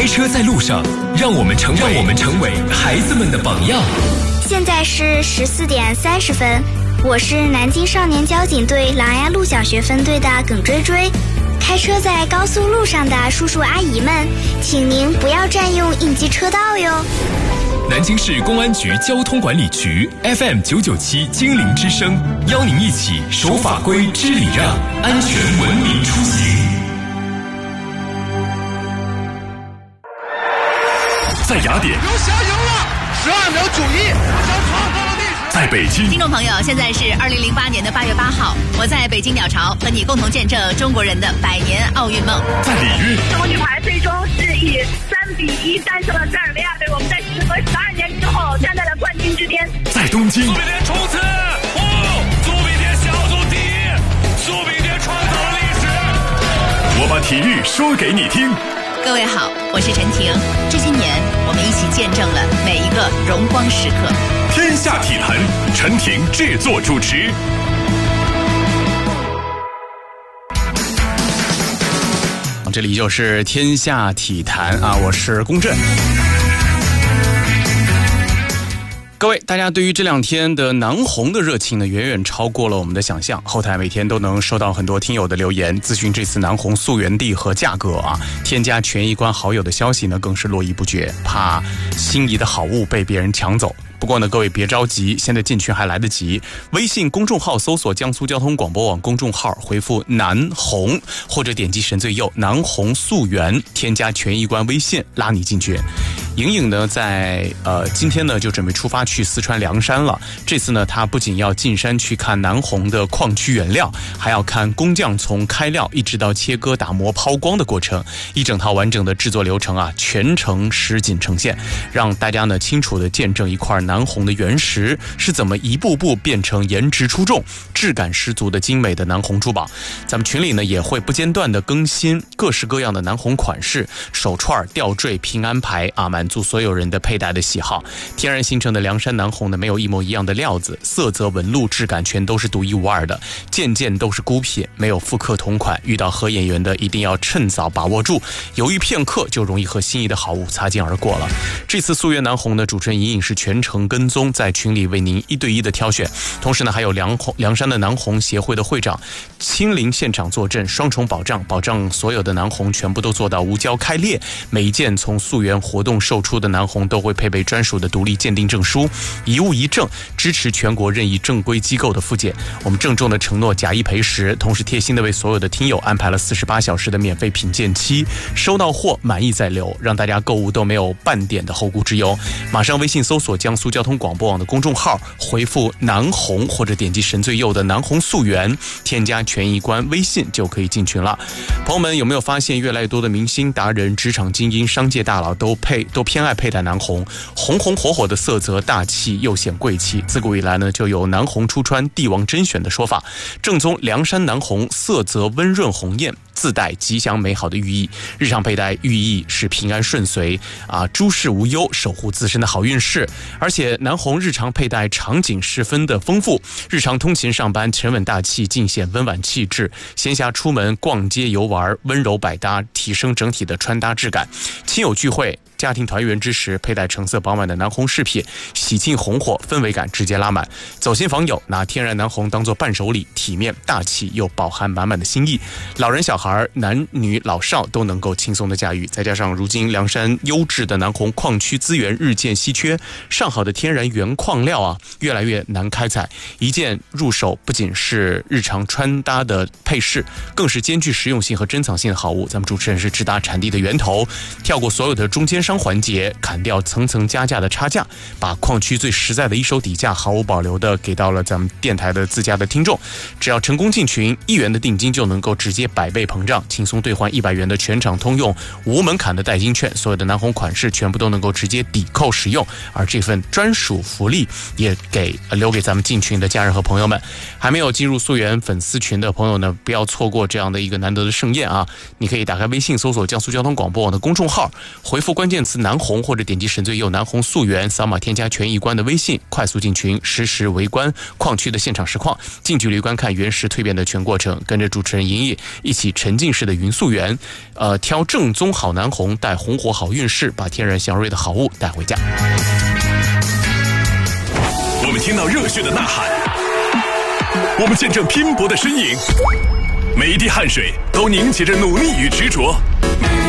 开车在路上，让我们成为孩子们的榜样。 现在是14点30分，我是南京少年交警队琅琊路小学分队的耿追追。开车在高速路上的叔叔阿姨们，请您不要占用应急车道哟。 南京市公安局交通管理局 FM 997精灵之声，邀您一起守法规、知礼让，安全文明出行。在雅典， 刘翔赢了，12秒91，刘翔创造了历史。 在北京， 听众朋友，现在是2008年的8月8号，我在北京鸟巢和你共同见证中国人的100年奥运梦。 在里约， 中国女排最终是以3比1战胜了塞尔维亚队，我们在时隔12年之后站在了冠军之巅。 在东京， 苏炳添冲刺，苏炳添小组第一，苏炳添创造了历史。 我把体育说给你听。 各位好，我是陈婷。这些年，我们一起见证了每一个荣光时刻。 天下体坛，陈婷制作主持。 这里就是天下体坛啊，我是龚震。各位，大家对于这2天的南红的热情呢，远远超过了我们的想象。后台每天都能收到很多听友的留言，咨询这次南红溯源地和价格啊。添加权益关好友的消息呢，更是络绎不绝，怕心仪的好物被别人抢走。不过呢，各位别着急，现在进群还来得及。微信公众号搜索江苏交通广播网公众号，回复南红或者点击神最右南红溯源，添加权益关微信，拉你进群。莹莹呢，在今天呢就准备出发去四川凉山了。这次呢，她不仅要进山去看南红的矿区原料，还要看工匠从开料一直到切割、打磨、抛光的过程，一整套完整的制作流程啊，全程实景呈现，让大家呢清楚地见证一块南红的原石是怎么一步步变成颜值出众、质感十足的精美的南红珠宝。咱们群里呢也会不间断地更新各式各样的南红款式，手串、吊坠、平安牌啊，满足所有人的佩戴的喜好。天然形成的凉山南红呢，没有一模一样的料子，色泽、纹路、质感全都是独一无二的，件件都是孤品，没有复刻同款。遇到合眼缘的一定要趁早把握住，犹豫片刻就容易和心仪的好物擦肩而过了。这次溯源南红呢，主持人莹莹是全程跟踪，在群里为您1对1的挑选，同时呢还有凉山的南红协会的会长亲临现场坐镇，双重保障所有的南红全部都做到无胶开裂。每一件从溯源活动售出的南红都会配备专属的独立鉴定证书，一物一证，支持全国任意正规机构的复检。我们郑重的承诺假一赔十，同时贴心的为所有的听友安排了48小时的免费品鉴期，收到货满意再留，让大家购物都没有半点的后顾之忧。马上微信搜索江苏交通广播网的公众号，回复南红或者点击神最右的南红溯源，添加权益关微信就可以进群了。朋友们有没有发现，越来越多的明星、达人、职场精英、商界大佬都偏爱佩戴南红，红红火火的色泽大气又显贵气。自古以来呢，就有南红出川帝王甄选的说法。正宗凉山南红色泽温润红艳，自带吉祥美好的寓意，日常佩戴寓意是平安顺遂啊，诸事无忧，守护自身的好运势。而且南红日常佩戴场景十分的丰富，日常通勤上班沉稳大气，尽显温婉气质；闲暇出门逛街游玩，温柔百搭，提升整体的穿搭质感。亲友聚会、家庭团圆之时，佩戴成色饱满的南红饰品，喜庆红火，氛围感直接拉满。走亲访友，拿天然南红当做伴手礼，体面大气又饱含满满的心意。老人小孩、男女老少都能够轻松的驾驭。再加上如今凉山优质的南红矿区资源日渐稀缺，上好的天然原矿料啊越来越难开采。一件入手不仅是日常穿搭的配饰，更是兼具实用性和珍藏性的好物。咱们主持人是直达产地的源头，跳过所有的中间商环节，砍掉层层加价的差价，把矿区最实在的一手底价毫无保留的给到了咱们电台的自家的听众。只要成功进群，1元的定金就能够直接100倍膨胀，轻松兑换100元的全场通用无门槛的代金券，所有的南红款式全部都能够直接抵扣使用。而这份专属福利也留给咱们进群的家人和朋友们。还没有进入溯源粉丝群的朋友呢，不要错过这样的一个难得的盛宴啊！你可以打开微信搜索江苏交通广播网的公众号，回复关键键词南红或者点击神最右南红溯源，扫码添加全一观的微信，快速进群，实时围观矿区的现场实况，近距离观看原石蜕变的全过程，跟着主持人莹莹一起沉浸式的云溯源，挑正宗好南红，带红火好运势，把天然祥瑞的好物带回家。 我们听到热血的呐喊，我们见证拼搏的身影，每一滴汗水都凝结着努力与执着。